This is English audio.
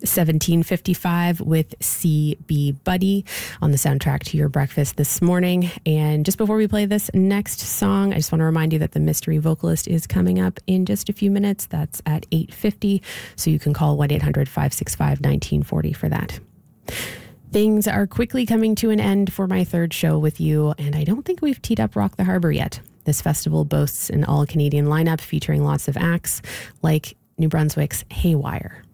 1755 with C.B. Buddy on the soundtrack to your breakfast this morning. And just before we play this next song, I just want to remind you that the mystery vocalist is coming up in just a few minutes. That's at 8:50. So you can call 1-800-565-1940 for that. Things are quickly coming to an end for my third show with you, and I don't think we've teed up Rock the Harbor yet. This festival boasts an all-Canadian lineup featuring lots of acts like New Brunswick's Haywire.